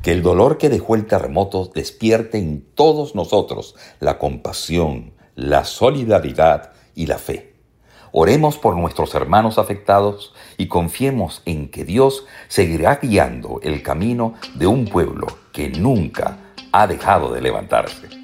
Que el dolor que dejó el terremoto despierte en todos nosotros la compasión, la solidaridad y la fe. Oremos por nuestros hermanos afectados y confiemos en que Dios seguirá guiando el camino de un pueblo que nunca ha dejado de levantarse.